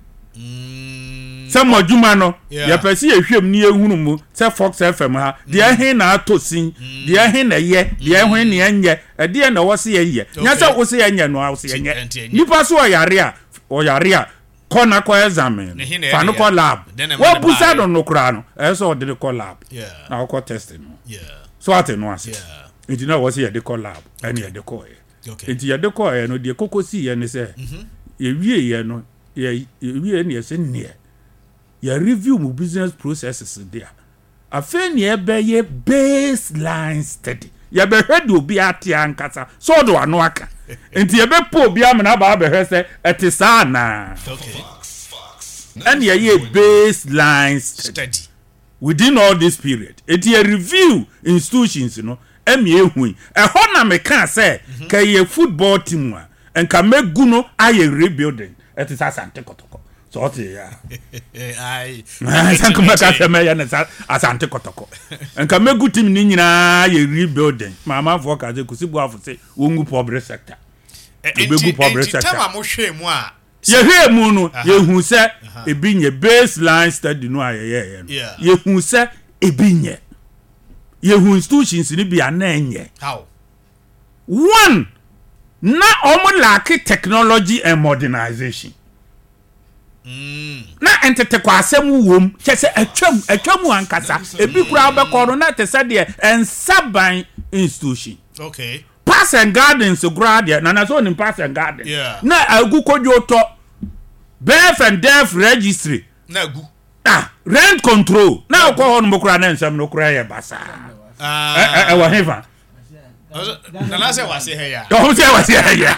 some adwuma no ye pese ye hwem ni ehunu mu say Fox F M ha de ehin na atosin de ehin na ye de ehun na enye e de na wo se ye ye nya say wo se ye nye no wo se ye nye nipa so yare a o yare a kona ko examine fa no ko lab wo busa do no kra no e so de ko lab na ko test no so ate no ase enti na wo se ye de ko lab ene ye de ko ye enti ye de ko ye no de kokosi ye ne se ye wie ye no ye wie ne ye se ne ye review mu business processes there afa ne ye be ye baseline study ye be hwedo bi ate ankasa so do ano aka enti ye be po bi amena ba be hwe se etisa na okay and ye ye baseline study within all this period enti ye review institutions no emi ehun e ho na me kan say ka ye football team a enka megu no aye rebuilding etisa Asante Kotoko so what ya ai sanko maka sema ya na Asante Kotoko enka megu team ni nyina ye rebuilding mama fo ka ze kusibu afo se wongu public sector ebegu public sector tema mo hwe mu a ye hwe mu no ye hu se ebi nye baseline study no aye ye ye hu se ebi nye ye hu institutions ni bia na enye how one na omo lack technology and modernization mm na entete kwa asem wom chese atwam atwam ankasa ebi kura obekoro na te se de ensaban institution okay pass and gardens grade na na so ni pass and garden yeah. na agu kojoto birth and death registry na agu ah rent control na ko ho no kura na nsam no kura ye basa ah eh eh wa hefa na na se wase he ya do se wase he ya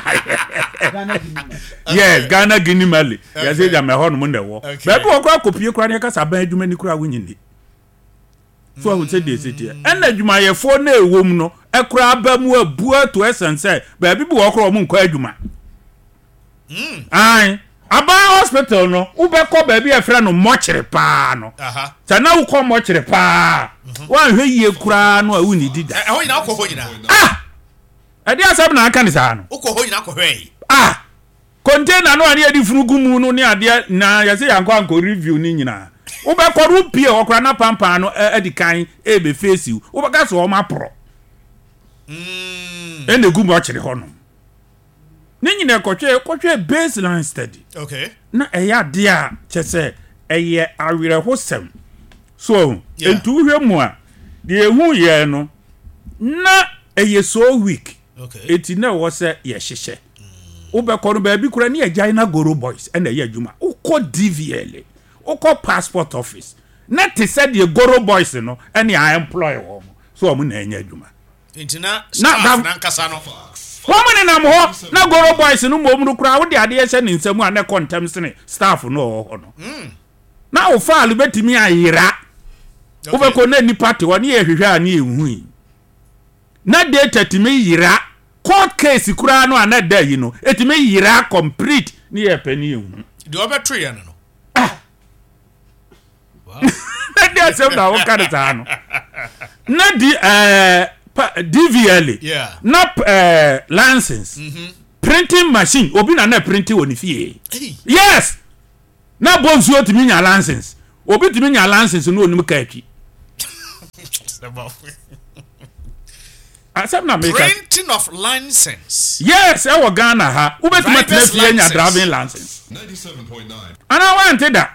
yes Ghana Guinea Mali ya se ja me ho no na wo be be okura kopie kura ne kasa ban adwuma ni kura wunyini so I would say this it here and adwuma ye fo na ewom no ekura abamu abua to essence be bi bi wo kura mo nkwa adwuma mm ai aba hospital no ubekọ ba bi efra no mochire pa no aha ta na ukọ mochire pa wa hwe yie kura no a wuni dida eh ho nyina akọ ho nyina ah ade asab na aka ni sa no ukọ ho nyina akọ hwe ah container no ani edi furugu mu no ni ade na ya se yankọ anko review ni nyina ubekọ ru pie okura na pampa no edi kan e be face you ubeka so o ma pro mm ene gu mochire ho no ni nyina kotwe kotwe baseline study okay na eya de a chese eye awire hosem so entu hwe mu a de ehu ye no na eye so weak okay eti na wo se ye hyehye ubekọ no ba bi kura ni agya na Goro Boys na ye adwuma ukọ D V L ukọ passport office na te se de Goro Boys no ene a employ wo so omu na enya adwuma intina staff na nkasa no Woman in am ho na Goro Boys no mo mu kura wo de ade ye ni nsam a na contem sene staff no ho no mm na o fa betimi ayira wo be ko na ni party woni ye hwehwe a na ehu na data timi yira court case kura no ana da yi no etimi yira complete ni ye pani ehu de obetre ya no ah wow na dia sem na wo ka de ta no na di eh D V L yeah na eh license mm-hmm. printing machine obi na na printing woni fie yes na bonzo timi nya license obi timi nya license no onim ka atwi asem na make printing of license yes e wo Ghana ha ubetuma tena nya driving license ninety-seven point nine ana want da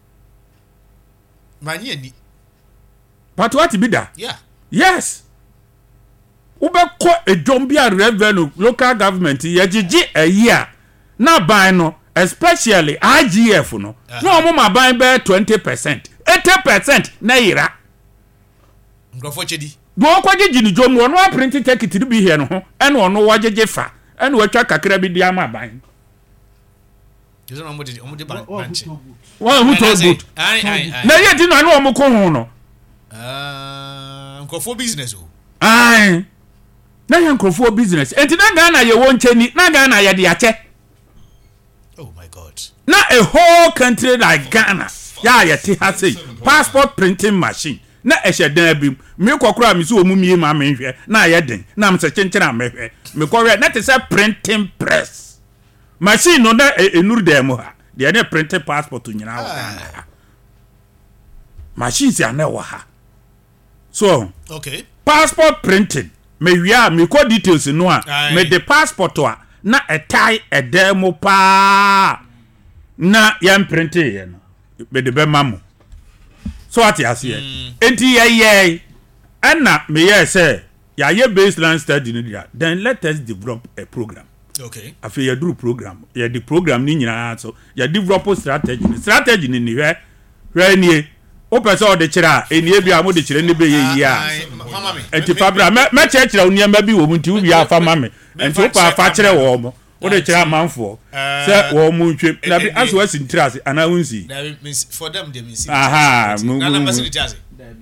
manye ni but what be da yeah yes ubekọ edom bia revenue local government yegigi a year na ban no especially I G F no no mo ma ban be twenty percent eighty percent na yira ngofo chedi do kwa gigi ni jom no no print ticket bi here no ho ene ono wagege fa ene watwa kakra bi dia ma ban yeso no mo de mo de ban banche wa hu to good ai ai na ye di no no mo ko hu no ah ngofo business o ai na yan crofo business enti na Ghana ye won cheni na Ghana ye de ache oh my god na a whole country like Ghana ya ye ti ha say passport printing machine na ehye dan bi me kokora mi so omu mie ma me hwe na ye den na me se chenchena me hwe me kokora na te say printing press machine no na enuru dem ha de na printing passport nyina wa Ghana machine si ana wa ha so okay passport printing me wia me ko details no a me the passport a na etai edemo pa na yam print ye no be de be mamu so ati ase enti ye ye ana me ye say ya ye baseline study no dia then let us develop a program okay afi ya do program ya the program ni nyina so ya develop strategy strategy ni ni hwe hwe ni o pese o de kira eni bia mo de kira ni be ye yi a mama me enti fabra me che kira oni ma bi wo mu nti wo bia fa mama enti o pa fa kire wo mo o de kira manfo se wo mu ntwe na bi aso asi ntirase ana wunsi for them they mean aha na na masi jaze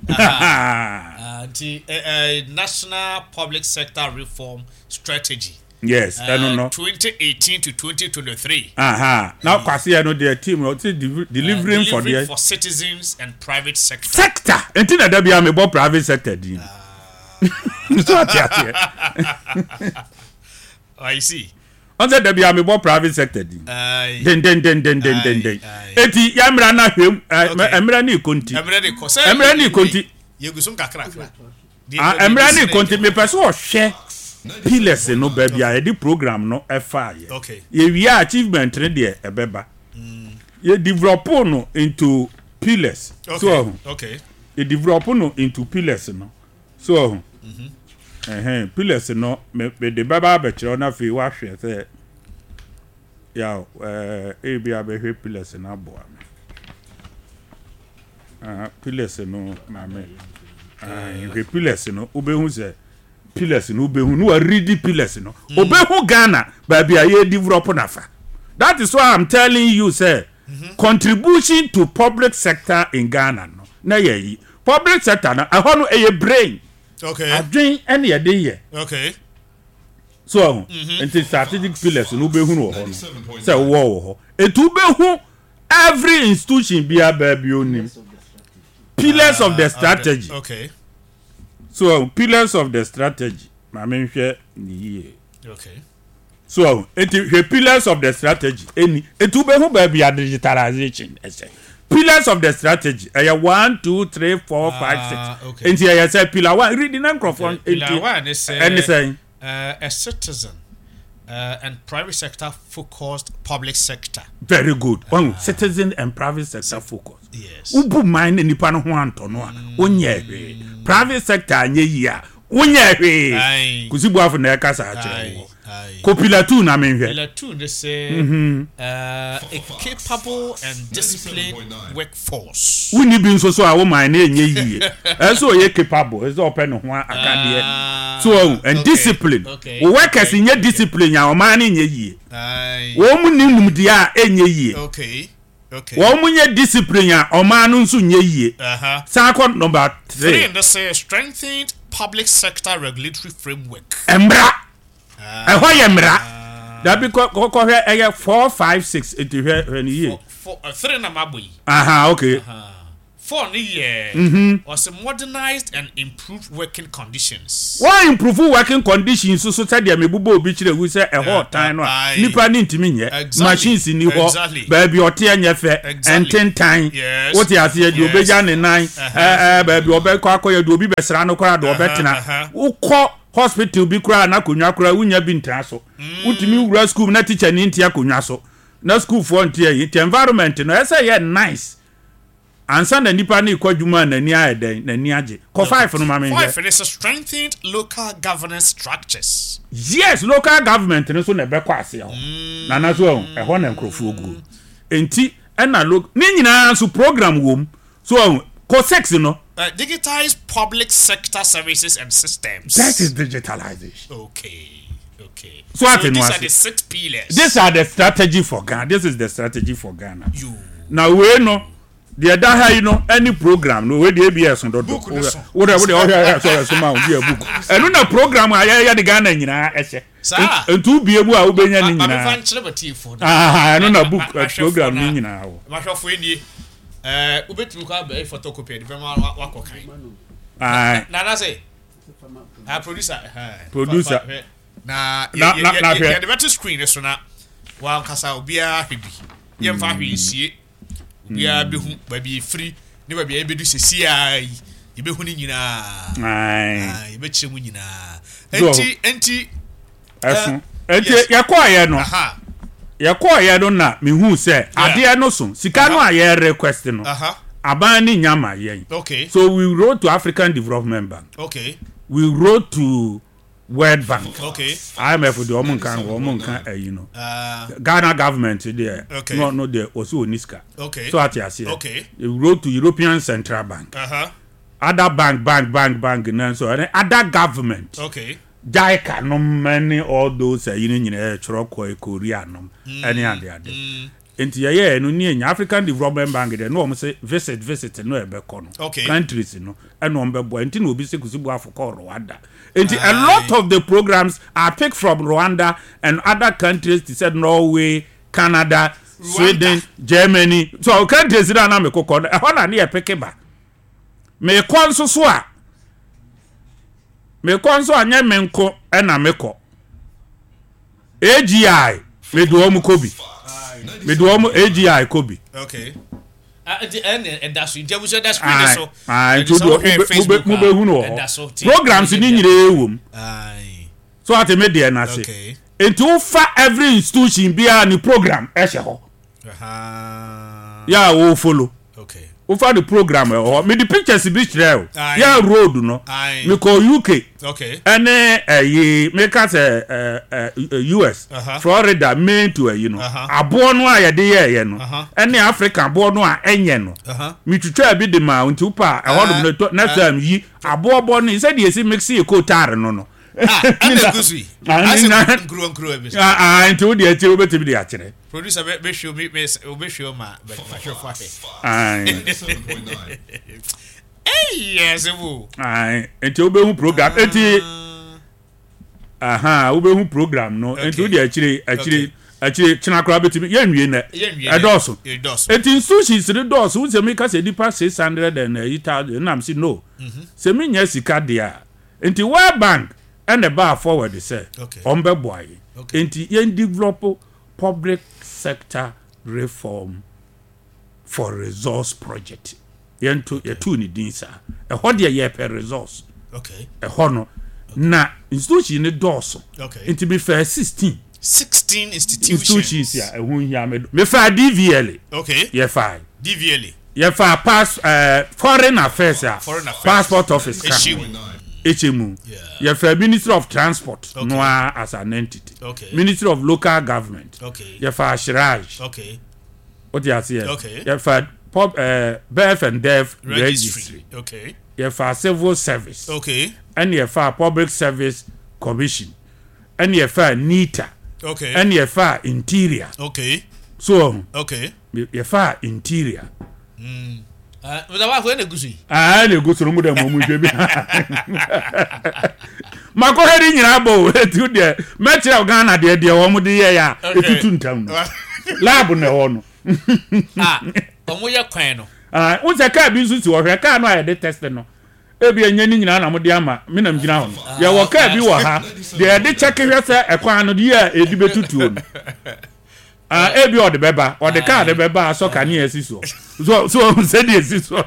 anti national public sector reform strategy yes I don't know twenty eighteen to twenty twenty-three aha now kwase no the team no delivering for the for citizens and private sector sector enti na da bia me bo private sector din so ati I see on that da bia me bo private sector din den den den den den den den eti ya mra na hwem emra na ikonti emra ni ko se emra ni ikonti yegusun kakra kakra ah emra ni ikonti me pese o hwe pillars no baby a the program no efa ye okay ye wi achievement ne de ebeba ye develop no into pillars okay. so okay ye develop no into pillars no so mhm eh pillars no me de baba ba kire na fi wa hwe se ya eh e bia be hwe pillars na bo am ah pillars no na me ah hwe pillars no obehu se pillars no obehu no ready pillars no obehu Ghana baby aye develop na fa that is why I'm telling you say mm-hmm. contribution to public sector in Ghana no na ye public sector na a hono eye brain okay adwen ene ye de ye okay so mm-hmm. and strategic pillars no obehu no ho no say wo ho etu obehu every institution bia baby onim pillars uh, of the strategy the, okay so pillars of the strategy ma me hwe ni okay so it the pillars of the strategy any etu be hu ba bia digitalization ese pillars of the strategy aya one two three four five six okay enti aya say pillar one read the microphone pillar one is uh, anything uh, a citizen uh, and private sector focused public sector very good one uh, citizen and private sector focus yes ubu mine nipa no ho anto no a onye hwe private sector anye yi a onye hwe kusibu afu na eka sa akire ko pillar two na me hwe pillar two they say mm-hmm. uh, a capable and disciplined workforce uni bi nso so a wo mine na enye yi eso ye capable eso open no ho akade so and okay. discipline okay. workers okay. nye discipline ya o man na enye yi wo mu ni numdia enye yi okay okay wo mu nye discipline ya o man nso nye yi uh-huh second number three three they say strengthened public sector regulatory framework embra eh ho ye mra da bi ko ko hwe eye four five six eti hwe hwe ni yi for three na maboyi aha okay four year mm-hmm. was modernized and improved working conditions. Why improve working conditions so so said me bubo obi kire wu say e ho tan no nipa ni ntimi nye machines ni ho baby ote anya fe enten tan what you say di obeja ne nan eh baby obekọ akoye di obi besra no kora do obetena ukọ hospital bi kura na konwa kura wunya bi ntan so utimi wura school na teacher ni ntia konwa so na school for ntia yi environment no e say nice. Ansa na nipa na ikwadwuma na ni ayeden na ni age ko five no mama five it is strengthened local governance structures. Yes, local government no so na be kwa ase ho na na so e ho na nkrofo ogu enti e na lo ni nyina so program wom so ko six no uh, digitize public sector services and systems. That is digitalization. Okay. Okay. So, so these are the six pillars. These are the strategy for Ghana. This is the strategy for Ghana. You. Now we know the other high, you know, any program, no way the A B S on the book. Whatever the other so so ma be a book. And no program I ya the Ghana nyina ese. And to be able to obenya ni nyina. Ah, no na book program ni nyina wo. Ma hwefo ni eh ubetru ka be photocopy the bema wako kan. Ah. Na na say. Ah producer. Producer. Na ya ya ya the better screen so na wa nkasa obia hwebi. Ye mfa hwesie. Bia be hu ba bi free ne ba bia be du sesi ai ye be hu ni nyina ai ye be chemu nyina enti enti esu enti ye kwa ye no aha ye kwa ye no na me hu se ade no so sika no a ye request no aha aban ni nyama ye. Okay, so we wrote to African Development Bank. Okay, we wrote to World Bank. Okay, I M F the omun kan omun kan eh you know uh, Ghana government there. Okay, no no there also Oniska. Okay, so at here. Okay, we wrote to European Central Bank. Uh-huh. Other bank bank bank bank and so other government. Okay, Jaika no many all those uh, you know Choroko Korea no any and the other. Enti ye no ni African Development Bank there no say visit visit no ebe ko no. Okay, countries no e no mbe bo enti no obi se kusibu afoko Rwanda. Enti a lot of the programs are picked from Rwanda and other countries, they said Norway, Canada, Rwanda, Sweden, Germany. So countries that na me kokon e ho na na e pick ba. Me kon so so a me kon so anya me nko e na me ko. A G I me do omu kobi. Me do omu A G I kobi. Okay. Ah, and that's in terms of that screen so. Ah, to do ube ube hu no. Programs ni nyire ewom. Aye. So at me there na say. Okay. Into fa every institution bia ni program e she ho. Aha. Yeah, we follow. Okay. Over the program or me the pictures be share. Yeah, road no. Me call U K. Okay. And eh ye make us eh U S. Florida, Maine to you know. Abo no a ye de ye no. And Africa abo no a enye no. Me twitwa bi de ma untu pa e hodom no next time yi abo abo no said ye si mix e ko tar no no. Ah, and the goosey. I grow and grow. Ah, into the ati obetimi de akere. Producer be show me be show ma but ma show for Aye. Eh yes wo. Aye, enti obehu program enti aha, obehu program no enti de akire akire akire chinakra betimi ye nwie na. E doso. E doso. Enti sushi se doso, we say make us edipa six hundred and eight thousand na am say no. Se me nya sika dia. Enti World Bank and the bar forward say ombe boy. Enti yen develop public sector reform for resource project. Yen to ye two ni din sa. E ho de ye per resource. Okay. E ho no na institution ni doso. Okay. Enti be fair sixteen. sixteen institutions. Institutions ya e ho hia me. Me fa D V L. Okay. Ye fa. D V L. Ye fa pass uh, foreign affairs ya. Foreign affairs. Passport office. H M U. Yeah. You have Ministry of Transport, okay. No as an entity. Okay. Ministry of Local Government. Okay. You have Shiraj. Okay. What do you say? Okay. You have pop uh, birth and death registry. registry. Okay. You have Civil Service. Okay. And you have Public Service Commission. And you have NITA. Okay. And you have Interior. Okay. So. Okay. You have Interior. Hmm. Ah, uh, wa ko na gusu. Ah, na gusu no mu da mu hwe bi. Mako heri nyina bo etu de. Metre Ghana de de wo mu de ye ya etutu ntam no. Lab na ho no. Ah, omo ye kwan no. ah wo se car bi nso si wo hwe car no aye de test no ebi enye ni nyina na mo de ama me nam gina ho ye wo car bi wo ha de de check hwe se ekwan no de ya edi betutuo no ah ebi o de beba o de car de beba so ka ni esi so so so se de esi so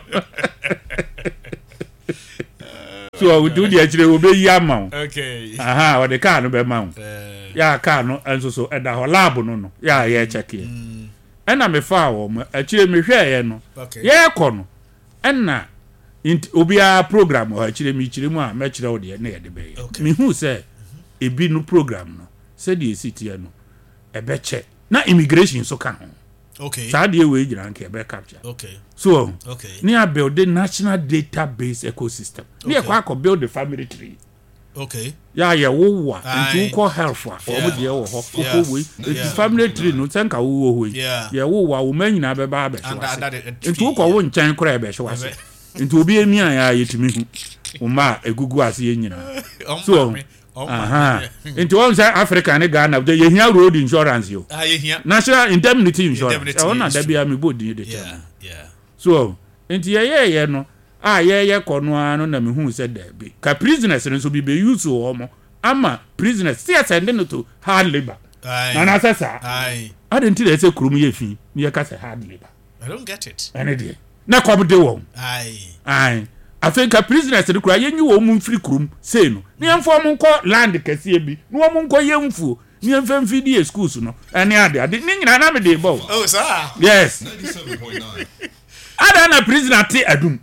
so we do the actually we be yama okay aha o de car no be ma ya car no enso so eda ho lab no no ya ye check ye ena me fa wo actually me hwe ye no ye ko no ena obia program o actually me chire mu a me chire wo de na ye de be me hu se ebi no program no se de city no e be check na immigration so kan okay sa de we gira nke be capture okay so okay ni a build the national database ecosystem ni e kwa ko build the family tree okay ya ya wo wa ntu ko health wa o mo de wo ho ko we the family tree no senka wo wo ya wo wa wo manyina be ba be so ntu ko wo nchan kora be so wase ntu obi emi an ya yetimi hu o ma egugu ase yenyina so aha ntu won say Africa ne Ghana de ye hia road insurance yo ah ye hia national indemnity insurance e wona da bia me bodi de yeah yeah so ntu ye ye ye no ah ye ye kono anu na me hu se da bi ka prisoners no so bi be use o mo ama prisoners see send no to hard labor na na sesa ai adenti de se kurum ye fi ni ye ka se hard labor I don't get it ene de na kom de wo ai ai I think a prisoners de kura yenyi wo mu free kurum say no ni emfo mu nko land kase bi ni wo mu nko yemfu ni emfam fi di schools no ene ade ade ni nyina na me de bo oh sir yes ninety-seven point nine ada na prisoner te adum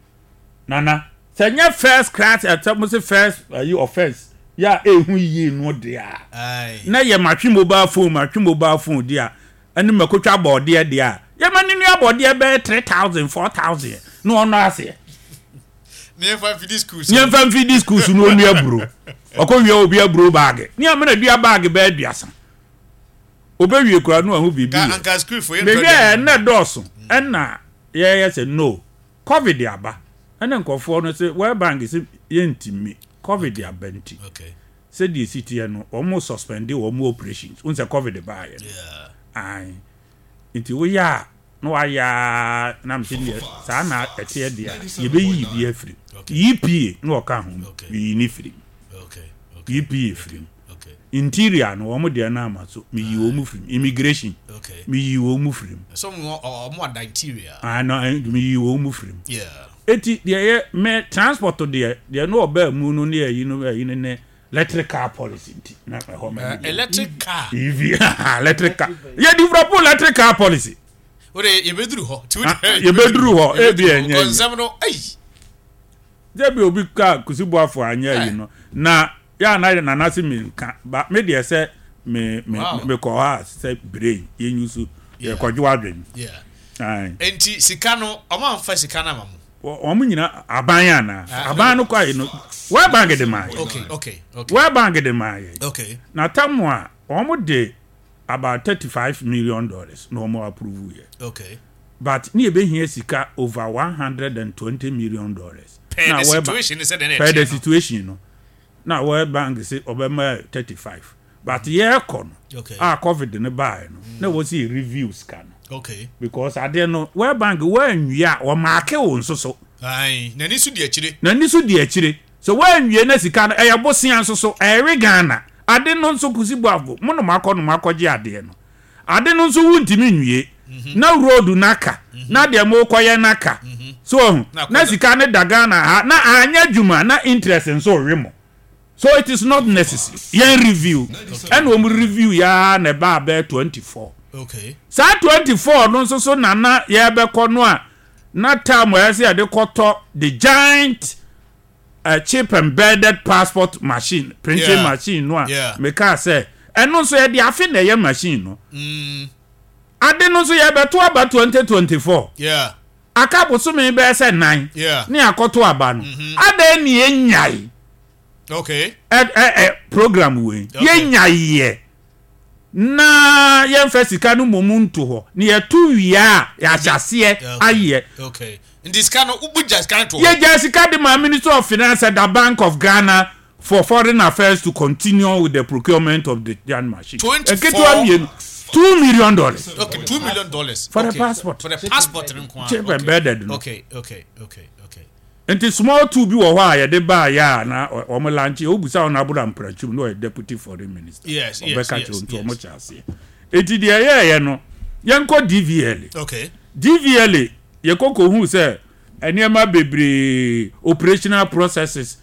nana sanya first class at almost first uh, you offense ya ehu yi no de a ai na ye matwe mobile phone matwe mobile phone de a ani makotwa bode de a ye mani nu abode be three thousand four thousand no ono ase ni fa fi discourse ni fa fi discourse no nu aburo okowie obi aburo bag ni amena dua bag be aduasa obewie kura no ahu bibi anka school for you be na doso na ye ye say no covid aba ene nkofo no say World Bank say yentimi covid abenti okay say the city no almost suspended all operations when say covid ba ye yeah ai inti wo ya no wa ya na mtini sa na etie dia ye be yi bi afri E P A no ka ho yi ni free okay E P A free okay interior no wo mo de na ma so mi yi wo mu free immigration okay mi yi wo mu free so mo mo ada interior ah no mi yi wo mu free yeah eti de me transport de de no oba mu no ne yi no yi ne electric car policy na ho ma electric car E V electric car ye develop electric car policy ore ye bedru ho ti ye bedru ho e bi enye konsam no ai je bi obi ka kusibu afọ anya yi no na ya na na na si mi nka ba me de se me me me ko ha se brain ye nyusu ye kojo adwen yeah ai enti sika no o ma mfa sika na mamu o mu nyina aban ya na aban no kwa yi no World Bank de mai okay okay okay World Bank de mai okay na tamu a o mu de about thirty-five million dollars no more approve ye okay but ni ebe hia sika over one hundred twenty million dollars na the situation is the per the situation no na World Bank say obema thirty-five but ye kon okay ah covid ne buy no na wo see reviews kan okay because ade no World Bank wanwia o maake wo nso so ai na ni su di akire na ni su di akire so wanwie na sika no eye bosia nso so ere Ghana ade no nso kusibu avo mo no makọ no makọje ade no ade no nso wuntimi nwie na road naka na de mo koye naka so na sika ne daga na ha na anya juma na interest nso remo so it is not necessary yen review and we review ya na ba be twenty-four okay sa twenty-four no nso so na na ya be kono a na time ya se ade koto the giant a chip embedded passport machine printing yeah. machine no a yeah. me ka say eno nso ya de afi na ye machine no mm ade no nso ya be to aba twenty twenty-four yeah akapo so me be say nine yeah ni akoto aba no mm-hmm. ade ni enyai okay eh eh program we okay. Yenyai ye na ye mfa sika no momuntu ho ni ye tu wia ya chase aye okay in this kind of ubuja scan to ye jasika de ma Minister of Finance at the Bank of Ghana for Foreign Affairs to continue with the procurement of the Jan machine twenty-four two million dollars. Okay, two million dollars For okay. the passport. For the passport in Kwan. Cheap embedded. No? Okay, okay, okay, okay. And the small two be or why they buy ya na or my lunch. You be sound about Amprachum, no deputy foreign minister. Yes, yes, yes. yes. To much I see. It is the yeah, no. Yanko D V L. Okay. D V L. Yakoko who say, and near my baby operational processes.